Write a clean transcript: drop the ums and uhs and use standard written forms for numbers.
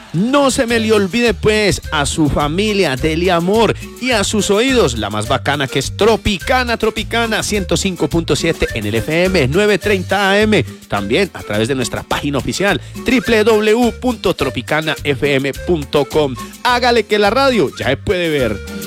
No se me le olvide pues a su familia, dele amor, y a sus oídos la más bacana que es Tropicana 105.7 en el FM 930 AM, también a través de nuestra página oficial www.tropicanafm.com. Hágale que la radio ya se puede ver.